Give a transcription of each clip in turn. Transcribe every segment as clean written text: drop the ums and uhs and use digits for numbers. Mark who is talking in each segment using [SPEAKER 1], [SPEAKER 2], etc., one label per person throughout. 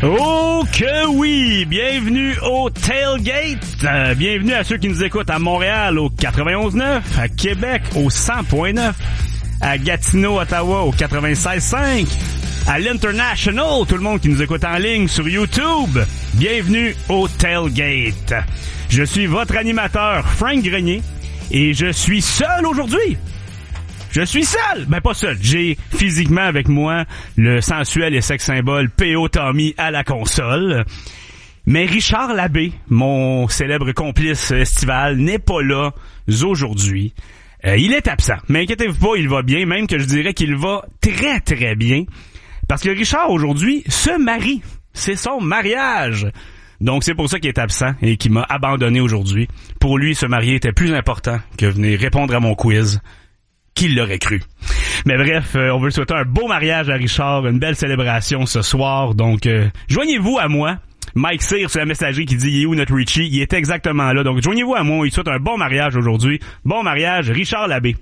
[SPEAKER 1] Oh que oui! Bienvenue au Tailgate! Bienvenue à ceux qui nous écoutent à Montréal au 91.9, à Québec au 100.9, à Gatineau, Ottawa au 96.5, à l'International, tout le monde qui nous écoute en ligne sur YouTube. Bienvenue au Tailgate. Je suis votre animateur, Frank Grenier, et je suis seul aujourd'hui. Je suis seul! Ben pas seul. J'ai physiquement avec moi le sensuel et sex symbole P.O. Tommy à la console. Mais Richard Labbé, mon célèbre complice estival, n'est pas là aujourd'hui. Il est absent. Mais inquiétez-vous pas, il va bien. Même que je dirais qu'il va très très bien. Parce que Richard aujourd'hui se marie. C'est son mariage. Donc c'est pour ça qu'il est absent et qu'il m'a abandonné aujourd'hui. Pour lui, se marier était plus important que venir répondre à mon quiz. Qui l'aurait cru? Mais bref, on veut souhaiter un beau mariage à Richard, une belle célébration ce soir. Donc, joignez-vous à moi. Mike Cyr sur la messagerie qui dit « Il est où notre Richie? » Il est exactement là. Donc, joignez-vous à moi. Il souhaite un bon mariage aujourd'hui. Bon mariage, Richard Labbé.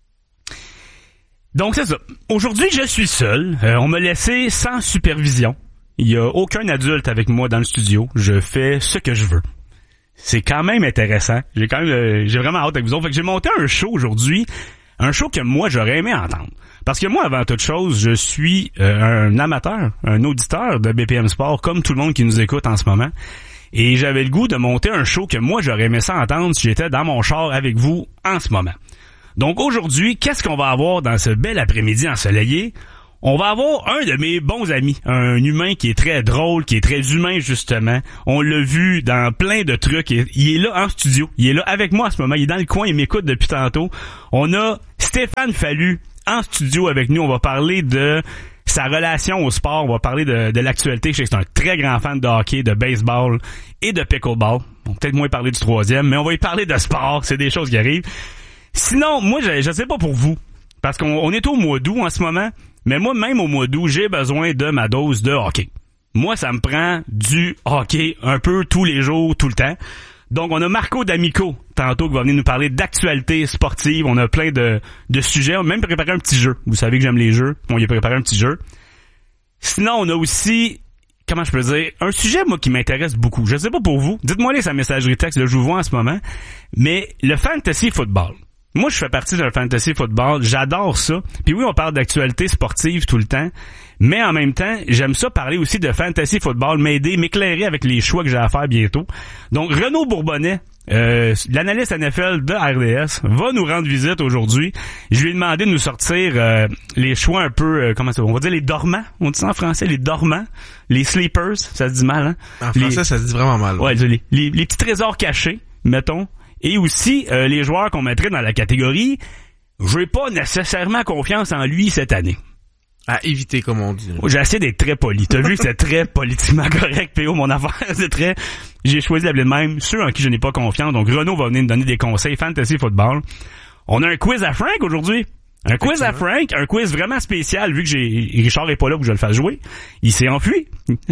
[SPEAKER 1] Donc, c'est ça. Aujourd'hui, je suis seul. On m'a laissé sans supervision. Il y a aucun adulte avec moi dans le studio. Je fais ce que je veux. C'est quand même intéressant. J'ai vraiment hâte avec vous autres. Fait que j'ai monté un show aujourd'hui. Un show que moi, j'aurais aimé entendre. Parce que moi, avant toute chose, je suis un amateur, un auditeur de BPM Sport, comme tout le monde qui nous écoute en ce moment. Et j'avais le goût de monter un show que moi, j'aurais aimé ça entendre si j'étais dans mon char avec vous en ce moment. Donc aujourd'hui, qu'est-ce qu'on va avoir dans ce bel après-midi ensoleillé? On va avoir un de mes bons amis, un humain qui est très drôle, qui est très humain justement. On l'a vu dans plein de trucs. Il est là en studio. Il est là avec moi en ce moment. Il est dans le coin, il m'écoute depuis tantôt. On a Stéphane Fallu en studio avec nous. On va parler de sa relation au sport. On va parler de l'actualité. Je sais que c'est un très grand fan de hockey, de baseball et de pickleball. On va peut-être moins parler du troisième, mais on va y parler de sport. C'est des choses qui arrivent. Sinon, moi, je sais pas pour vous, parce qu'on est au mois d'août en ce moment. Mais moi, même au mois d'août, j'ai besoin de ma dose de hockey. Moi, ça me prend du hockey un peu tous les jours, tout le temps. Donc, on a Marco D'Amico, tantôt, qui va venir nous parler d'actualité sportive. On a plein de sujets. On a même préparé un petit jeu. Vous savez que j'aime les jeux. On y a préparé un petit jeu. Sinon, on a aussi, comment je peux dire, un sujet, moi, qui m'intéresse beaucoup. Je sais pas pour vous. Dites-moi sa messagerie texte, là, je vous vois en ce moment. Mais le fantasy football. Moi, je fais partie d'un fantasy football. J'adore ça. Puis oui, on parle d'actualité sportive tout le temps. Mais en même temps, j'aime ça parler aussi de fantasy football, m'éclairer avec les choix que j'ai à faire bientôt. Donc, Renaud Bourbonnais, l'analyste NFL de RDS, va nous rendre visite aujourd'hui. Je lui ai demandé de nous sortir les choix un peu, comment ça va? On va dire les dormants. On dit ça en français, les dormants. Les sleepers, ça se dit mal, hein?
[SPEAKER 2] En français, ça se dit vraiment mal.
[SPEAKER 1] Ouais, les petits trésors cachés, mettons. Et aussi, les joueurs qu'on mettrait dans la catégorie, j'ai pas nécessairement confiance en lui cette année.
[SPEAKER 2] À éviter, comme on dit.
[SPEAKER 1] J'ai essayé d'être très poli. T'as vu que c'est très politiquement correct, P.O., mon affaire. C'est très... J'ai choisi d'appeler de même ceux en qui je n'ai pas confiance. Donc, Renaud va venir me donner des conseils fantasy football. On a un quiz à Frank aujourd'hui. Un quiz à Frank, un quiz vraiment spécial, vu que Richard est pas là pour que je le fasse jouer. Il s'est enfui.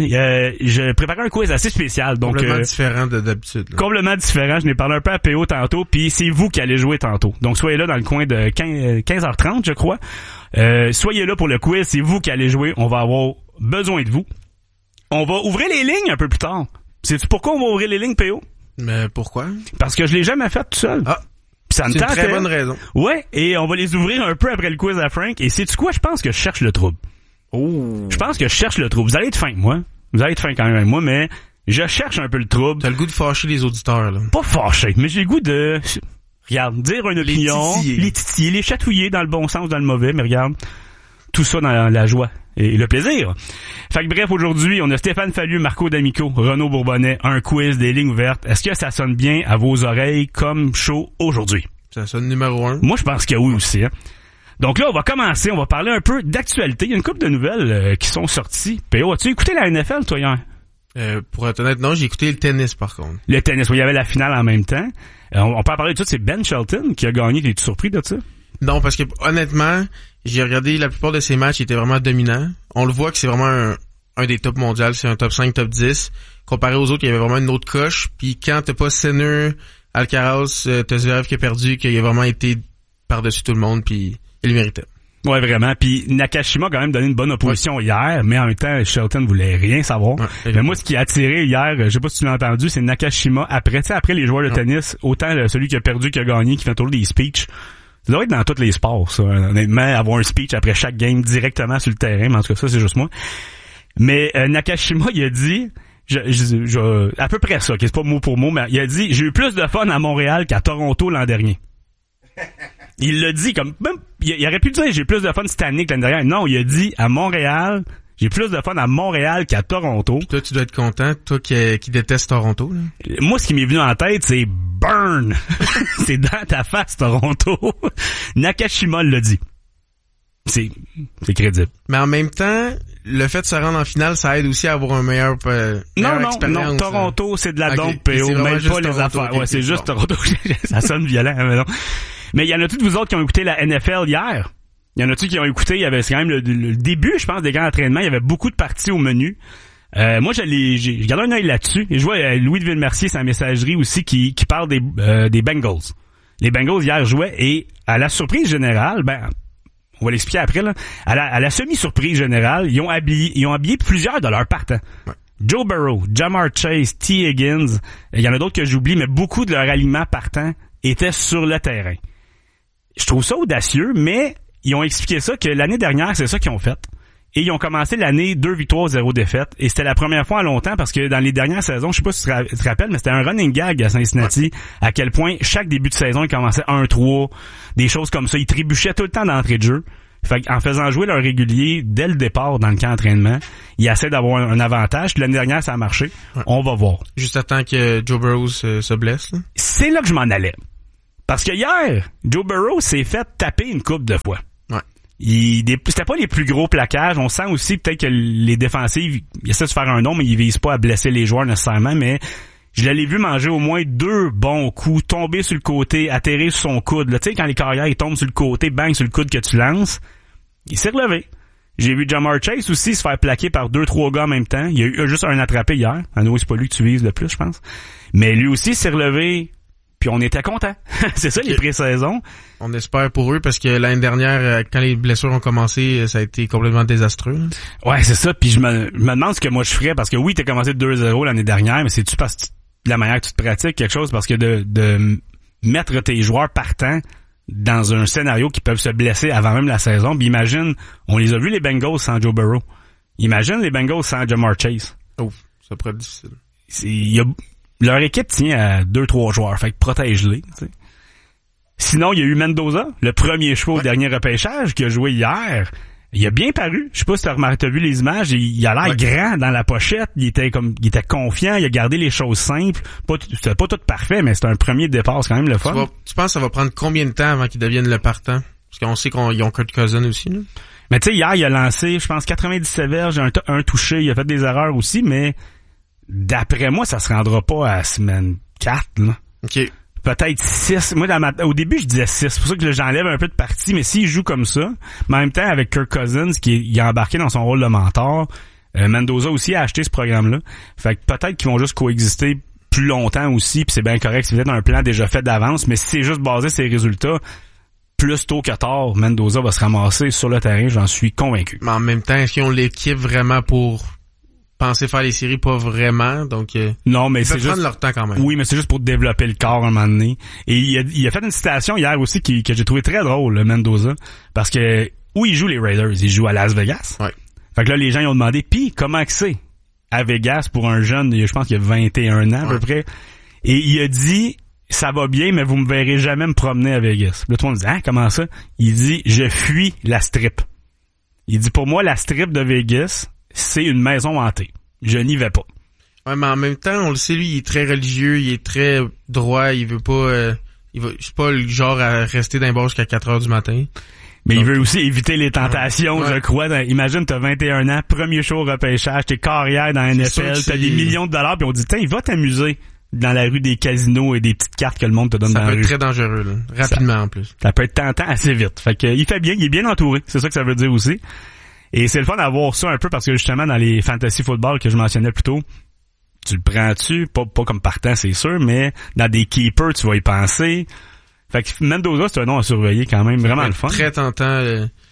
[SPEAKER 1] Je préparais un quiz assez spécial. Donc,
[SPEAKER 2] complètement différent d'habitude. Là.
[SPEAKER 1] Complètement différent. Je n'ai parlé un peu à PO tantôt, puis c'est vous qui allez jouer tantôt. Donc, soyez là dans le coin de 15h30, je crois. Soyez là pour le quiz, c'est vous qui allez jouer. On va avoir besoin de vous. On va ouvrir les lignes un peu plus tard. Sais-tu pourquoi on va ouvrir les lignes, PO?
[SPEAKER 2] Mais pourquoi?
[SPEAKER 1] Parce que je l'ai jamais fait tout seul.
[SPEAKER 2] Ah!
[SPEAKER 1] Ça me
[SPEAKER 2] c'est une très bonne raison.
[SPEAKER 1] Ouais, et on va les ouvrir un peu après le quiz à Frank. Et sais-tu quoi? Je pense que je cherche le trouble.
[SPEAKER 2] Oh.
[SPEAKER 1] Je pense que je cherche le trouble. Vous allez être fin avec moi. Vous allez être fin quand même avec moi, mais je cherche un peu le trouble.
[SPEAKER 2] T'as le goût de fâcher les auditeurs, là.
[SPEAKER 1] Pas fâcher, mais j'ai le goût de... Regarde, dire une opinion, les titiller, les chatouiller dans le bon sens, dans le mauvais, mais regarde, tout ça dans la joie et le plaisir. Fait que bref, aujourd'hui, on a Stéphane Fallu, Marco D'Amico, Renaud Bourbonnais, un quiz, des lignes ouvertes. Est-ce que ça sonne bien à vos oreilles comme show aujourd'hui?
[SPEAKER 2] Ça sonne numéro 1.
[SPEAKER 1] Moi, je pense que oui aussi. Hein. Donc là, on va commencer, on va parler un peu d'actualité. Il y a une couple de nouvelles qui sont sorties. P.O., as-tu écouté la NFL, toi, hier?
[SPEAKER 2] Pour être honnête, non, j'ai écouté le tennis, par contre.
[SPEAKER 1] Le tennis, oui, il y avait la finale en même temps. On peut en parler de tout, c'est Ben Shelton qui a gagné. T'es-tu surpris de ça?
[SPEAKER 2] Non, parce que honnêtement, j'ai regardé la plupart de ses matchs, il était vraiment dominant. On le voit que c'est vraiment un des top mondiaux, c'est un top 5, top 10. Comparé aux autres, il y avait vraiment une autre coche. Puis quand t'as pas Sinner, Alcaraz, t'as Zverev qui a perdu, qu'il a vraiment été par-dessus tout le monde, puis il le méritait.
[SPEAKER 1] Ouais, vraiment. Puis Nakashima a quand même donné une bonne opposition hier, mais en même temps, Shelton voulait rien savoir. Mais moi, ce qui a attiré hier, je sais pas si tu l'as entendu, c'est Nakashima après les joueurs de tennis, autant celui qui a perdu qui a gagné, qui fait toujours des speeches. Ça doit être dans tous les sports, ça. Honnêtement, avoir un speech après chaque game directement sur le terrain, mais en tout cas, ça, c'est juste moi. Mais Nakashima, il a dit, à peu près ça, qui c'est pas mot pour mot, mais il a dit, j'ai eu plus de fun à Montréal qu'à Toronto l'an dernier. Il l'a dit comme même il aurait pu dire j'ai plus de fun cette année que l'année dernière. Non, il a dit à Montréal, j'ai plus de fun à Montréal qu'à Toronto.
[SPEAKER 2] Toi, tu dois être content, toi qui détestes Toronto. Là.
[SPEAKER 1] Moi, ce qui m'est venu en tête, c'est burn. C'est dans ta face, Toronto. Nakashima l'a dit. C'est crédible.
[SPEAKER 2] Mais en même temps, le fait de se rendre en finale, ça aide aussi à avoir un meilleur expérience.
[SPEAKER 1] Non, Toronto, c'est de la dompe, PO, même pas les affaires. Ouais, c'est juste Toronto. Ça sonne violent, mais non. Mais il y en a-tu de vous autres qui ont écouté la NFL hier? Il y en a-tu qui ont écouté? Il y avait quand même le début, je pense, des grands entraînements. Il y avait beaucoup de parties au menu. Moi, j'ai gardé un œil là-dessus. Et je vois Louis de Villemercier, sa messagerie aussi, qui parle des Bengals. Les Bengals hier jouaient et à la surprise générale, on va l'expliquer après, là. À la semi-surprise générale, ils ont habillé plusieurs de leurs partants. Ouais. Joe Burrow, Ja'Marr Chase, T. Higgins, il y en a d'autres que j'oublie, mais beaucoup de leurs aliments partants étaient sur le terrain. Je trouve ça audacieux, mais ils ont expliqué ça que l'année dernière, c'est ça qu'ils ont fait. Et ils ont commencé l'année 2 victoires, 0 défaites. Et c'était la première fois en longtemps parce que dans les dernières saisons, je sais pas si tu te rappelles, mais c'était un running gag à Cincinnati, à quel point chaque début de saison, ils commençaient 1-3, des choses comme ça. Ils trébuchaient tout le temps d'entrée de jeu. Fait qu'en faisant jouer leur régulier dès le départ dans le camp d'entraînement, ils essaient d'avoir un avantage. Puis l'année dernière, ça a marché. Ouais. On va voir.
[SPEAKER 2] Juste à temps que Joe Burrow se blesse. Là.
[SPEAKER 1] C'est là que je m'en allais. Parce que hier, Joe Burrow s'est fait taper une couple de fois. Ouais. C'était pas les plus gros plaquages. On sent aussi peut-être que les défensives, ils essaient de se faire un nom, mais ils visent pas à blesser les joueurs nécessairement. Mais je l'ai vu manger au moins 2 bons coups, tomber sur le côté, atterrir sur son coude. Tu sais, quand les carrières ils tombent sur le côté, bang sur le coude que tu lances, il s'est relevé. J'ai vu Ja'Marr Chase aussi se faire plaquer par 2-3 gars en même temps. Il y a eu juste un attrapé hier. À nouveau, c'est pas lui que tu vises le plus, je pense. Mais lui aussi s'est relevé. Puis on était contents. C'est ça, les pré-saisons.
[SPEAKER 2] On espère pour eux, parce que l'année dernière, quand les blessures ont commencé, ça a été complètement désastreux.
[SPEAKER 1] Ouais, c'est ça. Puis je me demande ce que moi je ferais, parce que oui, t'as commencé 2-0 l'année dernière, mais c'est-tu parce que de la manière que tu te pratiques quelque chose, parce que de mettre tes joueurs partants dans un scénario qui peuvent se blesser avant même la saison. Puis imagine, on les a vus les Bengals sans Joe Burrow. Imagine les Bengals sans Ja'Marr Chase.
[SPEAKER 2] Oh, ça pourrait être difficile.
[SPEAKER 1] Leur équipe tient à 2-3 joueurs, fait que protège-les. T'sais. Sinon, il y a eu Mendoza, le premier choix au dernier repêchage, qui a joué hier. Il a bien paru. Je sais pas si t'as vu les images. Il a l'air grand dans la pochette. Il était confiant. Il a gardé les choses simples. C'était pas tout parfait, mais c'était un premier départ. C'est quand même le fun.
[SPEAKER 2] Tu penses que ça va prendre combien de temps avant qu'ils deviennent le partant? Parce qu'on sait qu'ils ont Kirk Cousins aussi, là.
[SPEAKER 1] Mais tu sais, hier, il a lancé, je pense, 97 verges, un touché. Il a fait des erreurs aussi, mais d'après moi, ça se rendra pas à semaine 4, là.
[SPEAKER 2] OK.
[SPEAKER 1] Peut-être 6. Moi, au début, je disais 6. C'est pour ça que j'enlève un peu de partie. Mais s'il joue comme ça, mais en même temps, avec Kirk Cousins, il est embarqué dans son rôle de mentor, Mendoza aussi a acheté ce programme-là. Fait que peut-être qu'ils vont juste coexister plus longtemps aussi, puis c'est bien correct. C'est peut-être un plan déjà fait d'avance, mais si c'est juste basé sur les résultats, plus tôt que tard, Mendoza va se ramasser sur le terrain, j'en suis convaincu.
[SPEAKER 2] Mais en même temps, est-ce qu'ils ont l'équipe vraiment pour penser faire les séries? Pas vraiment, donc
[SPEAKER 1] non, mais
[SPEAKER 2] c'est juste prendre leur temps quand même.
[SPEAKER 1] Oui, mais c'est juste pour développer le corps à un moment donné. Et il a fait une citation hier aussi que j'ai trouvé très drôle, le Mendoza, parce que où il joue les Raiders, il joue à Las Vegas.
[SPEAKER 2] Ouais.
[SPEAKER 1] Fait que là les gens ils ont demandé puis comment que c'est à Vegas pour un jeune, je pense qu'il a 21 ans à peu près. Et il a dit ça va bien, mais vous me verrez jamais me promener à Vegas. Là tout le monde dit comment ça? Il dit je fuis la strip. Il dit pour moi la strip de Vegas c'est une maison hantée. Je n'y vais pas.
[SPEAKER 2] Ouais, mais en même temps, on le sait, lui, il est très religieux, il est très droit, il veut pas, c'est pas le genre à rester dans les bars jusqu'à 4 heures du matin.
[SPEAKER 1] Mais donc, il veut aussi éviter les tentations, je crois. Imagine, t'as 21 ans, premier show au repêchage, t'es carrière dans la NFL, t'as des millions de dollars, puis on dit, tiens, il va t'amuser dans la rue des casinos et des petites cartes que le monde te donne dans la rue.
[SPEAKER 2] Ça peut être très dangereux, là. Rapidement, en plus.
[SPEAKER 1] Ça peut être tentant assez vite. Fait que, il fait bien, il est bien entouré. C'est ça que ça veut dire aussi. Et c'est le fun d'avoir ça un peu parce que justement dans les fantasy football que je mentionnais plus tôt, tu le prends-tu, pas comme partant c'est sûr, mais dans des keepers tu vas y penser. Fait que Mendoza c'est un nom à surveiller quand même, vraiment le fun.
[SPEAKER 2] Très tentant.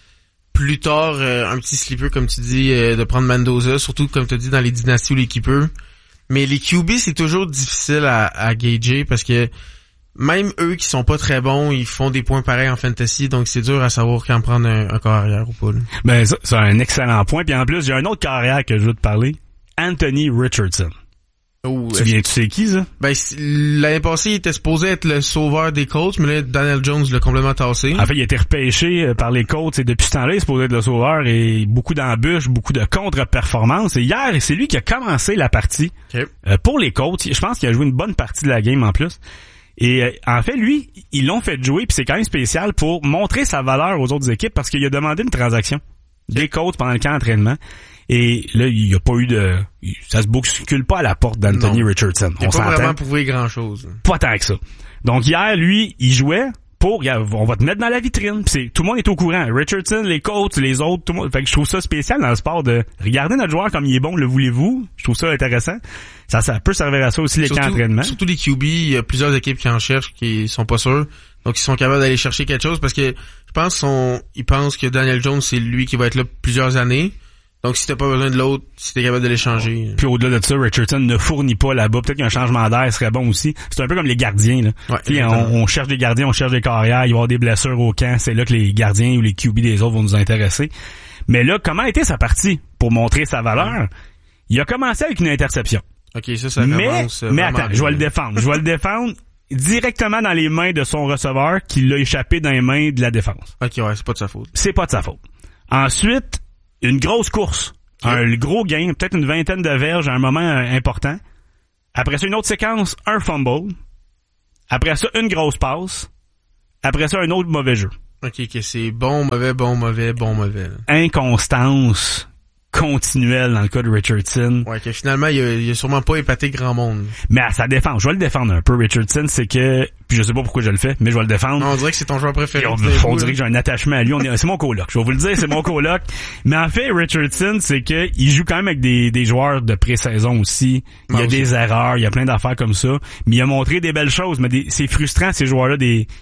[SPEAKER 2] plus tard, un petit sleeper, comme tu dis, de prendre Mendoza, surtout, comme tu dis, dans les dynasties ou les keepers. Mais les QB, c'est toujours difficile à gager parce que même eux qui sont pas très bons, ils font des points pareils en fantasy, donc c'est dur à savoir quand prendre un corps arrière ou pas. Là.
[SPEAKER 1] Ben, ça, c'est un excellent point. Puis en plus, j'ai un autre corps arrière que je veux te parler. Anthony Richardson.
[SPEAKER 2] Oh,
[SPEAKER 1] tu sais qui, ça?
[SPEAKER 2] Ben, l'année passée, il était supposé être le sauveur des Colts, mais là, Daniel Jones l'a complètement tassé.
[SPEAKER 1] En fait, il a été repêché par les Colts et depuis ce temps-là, il est supposé être le sauveur et beaucoup d'embûches, beaucoup de contre-performances. Et hier, c'est lui qui a commencé la partie pour les Colts. Je pense qu'il a joué une bonne partie de la game en plus. Et en fait, lui, ils l'ont fait jouer, puis c'est quand même spécial pour montrer sa valeur aux autres équipes parce qu'il a demandé une transaction des Colts pendant le camp d'entraînement. Et là, il n'y a pas eu de... Ça se bouscule pas à la porte d'Anthony Richardson.
[SPEAKER 2] Il n'a pas vraiment prouvé grand-chose.
[SPEAKER 1] Pas tant que ça. Donc hier, lui, il jouait pour... On va te mettre dans la vitrine. Puis tout le monde est au courant. Richardson, les coachs, les autres, tout le monde. Fait que je trouve ça spécial dans le sport de regarder notre joueur comme il est bon, le voulez-vous? Je trouve ça intéressant. Ça peut servir à ça aussi, les camps d'entraînement.
[SPEAKER 2] Surtout les QB, il y a plusieurs équipes qui en cherchent, qui sont pas sûrs. Donc ils sont capables d'aller chercher quelque chose parce que je pense ils pensent que Daniel Jones, c'est lui qui va être là plusieurs années. Donc, si t'as pas besoin de l'autre, si t'es capable de l'échanger.
[SPEAKER 1] Puis au-delà de ça, Richardson ne fournit pas là-bas. Peut-être qu'un changement d'air serait bon aussi. C'est un peu comme les gardiens, là. Ouais, on cherche des gardiens, on cherche des carrières, il va y avoir des blessures au camp. C'est là que les gardiens ou les QB des autres vont nous intéresser. Mais là, comment était sa partie pour montrer sa valeur? Il a commencé avec une interception.
[SPEAKER 2] OK, ça commence.
[SPEAKER 1] Mais attends, je vais le défendre. Je vais le défendre directement dans les mains de son receveur qui l'a échappé dans les mains de la défense.
[SPEAKER 2] OK, ouais, c'est pas de sa faute.
[SPEAKER 1] C'est pas de sa faute. Ensuite, une grosse course, un gros gain, peut-être une vingtaine de verges à un moment important. Après ça, une autre séquence, un fumble. Après ça, une grosse passe. Après ça, un autre mauvais jeu.
[SPEAKER 2] OK, c'est bon, mauvais, bon, mauvais, bon, mauvais. Là.
[SPEAKER 1] Inconstance continuelle dans le cas de Richardson.
[SPEAKER 2] Ouais, que finalement, il a sûrement pas épaté grand monde.
[SPEAKER 1] Mais à sa défense, je vais le défendre un peu, Richardson, c'est que, puis je sais pas pourquoi je le fais, mais je vais le défendre.
[SPEAKER 2] On dirait que c'est ton joueur préféré.
[SPEAKER 1] On dirait que j'ai un attachement à lui. C'est mon coloc. Je vais vous le dire, c'est mon coloc. Mais en fait, Richardson, c'est que il joue quand même avec des joueurs de pré-saison aussi. Il y a des erreurs, il y a plein d'affaires comme ça. Mais il a montré des belles choses, mais c'est frustrant, ces joueurs-là,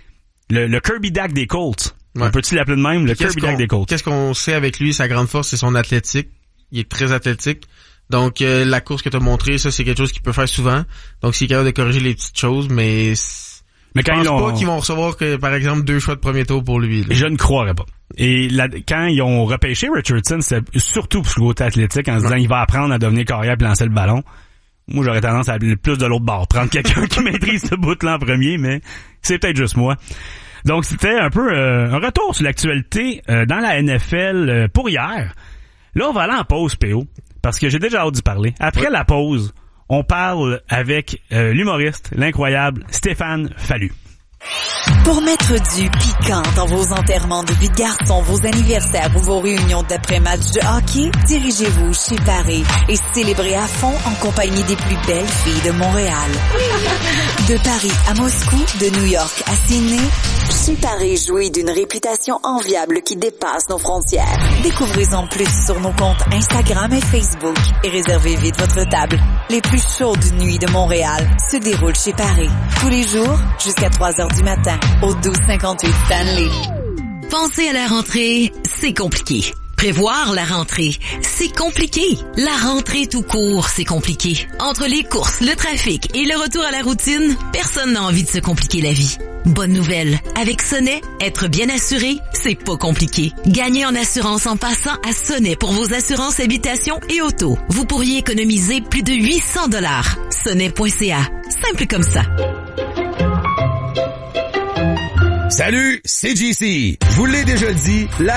[SPEAKER 1] le Kirby Dack des Colts. Ouais. On peut-tu l'appeler de même? Le Kirby Dack des Colts.
[SPEAKER 2] Qu'est-ce qu'on sait avec lui? Sa grande force, c'est son athlétique. Il est très athlétique. Donc, la course que tu as montrée, ça, c'est quelque chose qu'il peut faire souvent. Donc, s'il est capable de corriger les petites choses, mais quand je pense pas qu'ils vont recevoir, par exemple, 2 choix de premier tour pour lui. Là.
[SPEAKER 1] Je ne croirais pas. Et quand ils ont repêché Richardson, c'est surtout pour le côté athlétique, en se disant il va apprendre à devenir carrière et lancer le ballon. Moi, j'aurais tendance à aller plus de l'autre bord. Prendre quelqu'un qui maîtrise ce bout-là en premier, mais c'est peut-être juste moi. Donc, c'était un peu un retour sur l'actualité dans la NFL pour hier. Là, on va aller en pause, PO, parce que j'ai déjà hâte d'y parler. Après la pause, on parle avec l'humoriste, l'incroyable Stéphane Fallu.
[SPEAKER 3] Pour mettre du piquant dans vos enterrements de vie de garçon, vos anniversaires ou vos réunions d'après-match de hockey, dirigez-vous chez Paris et célébrez à fond en compagnie des plus belles filles de Montréal. De Paris à Moscou, de New York à Sydney, chez Paris jouit d'une réputation enviable qui dépasse nos frontières. Découvrez-en plus sur nos comptes Instagram et Facebook et réservez vite votre table. Les plus chaudes nuits de Montréal se déroulent chez Paris. Tous les jours, jusqu'à 3h du matin, au 1258 Stanley.
[SPEAKER 4] Penser à la rentrée, c'est compliqué. Prévoir la rentrée, c'est compliqué. La rentrée tout court, c'est compliqué. Entre les courses, le trafic et le retour à la routine, personne n'a envie de se compliquer la vie. Bonne nouvelle, avec Sonnet, être bien assuré, c'est pas compliqué. Gagnez en assurance en passant à Sonnet pour vos assurances habitation et auto. Vous pourriez économiser plus de 800 $. Sonnet.ca, simple comme ça.
[SPEAKER 5] Salut, c'est JC. Je vous l'ai déjà dit, la